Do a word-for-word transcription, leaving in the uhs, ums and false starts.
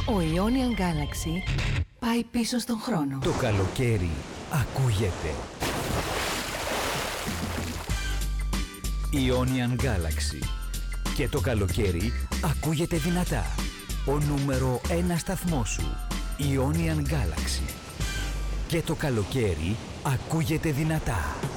Ο Ionian Galaxy πάει πίσω στον χρόνο. Το καλοκαίρι ακούγεται. Ionian Galaxy. Και το καλοκαίρι ακούγεται δυνατά. Ο νούμερο ένα σταθμός σου. Ionian Galaxy. Και το καλοκαίρι ακούγεται δυνατά.